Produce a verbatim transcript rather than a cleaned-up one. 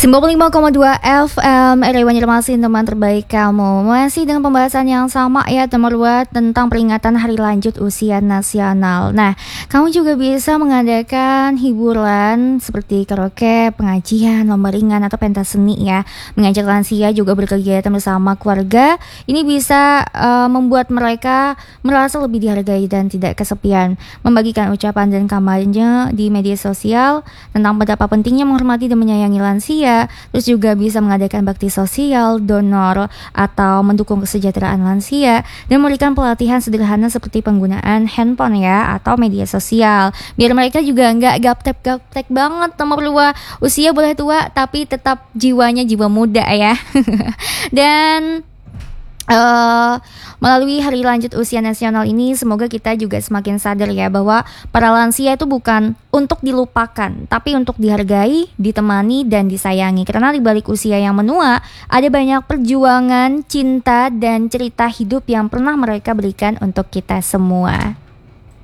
sembilan puluh lima koma dua F M R W Banjarmasin, teman terbaik kamu. Masih dengan pembahasan yang sama ya, nomor dua, tentang peringatan Hari Lanjut Usia Nasional. Nah, kamu juga bisa mengadakan hiburan seperti karaoke, pengajian, lomba ringan, atau pentas seni ya. Mengajak lansia juga berkegiatan bersama keluarga. Ini bisa uh, membuat mereka merasa lebih dihargai dan tidak kesepian. Membagikan ucapan dan kampanye di media sosial tentang betapa pentingnya menghormati dan menyayangi lansia. Terus juga bisa mengadakan bakti sosial, donor, atau mendukung kesejahteraan lansia, dan memberikan pelatihan sederhana seperti penggunaan handphone ya, atau media sosial, biar mereka juga nggak gaptek-gaptek banget. Nomor dua, usia boleh tua tapi tetap jiwanya jiwa muda ya. Dan Uh, melalui Hari Lanjut Usia Nasional ini, semoga kita juga semakin sadar ya bahwa para lansia itu bukan untuk dilupakan, tapi untuk dihargai, ditemani, dan disayangi. Karena di balik usia yang menua, ada banyak perjuangan, cinta, dan cerita hidup yang pernah mereka berikan untuk kita semua.